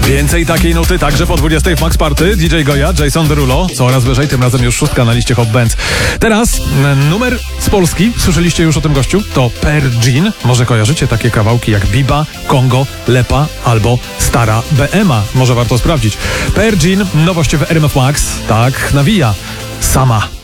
Więcej takiej nuty także po 20 w Max Party. DJ Goja, Jason Derulo. Coraz wyżej, tym razem już 6 na liście Hot Bands. Teraz numer z Polski. Słyszeliście już o tym gościu? To Pergin. Może kojarzycie takie kawałki jak Biba, Kongo, Lepa albo Stara BMA. Może warto sprawdzić. Pergin, nowość w RMF Max. Tak, nawija. Sama.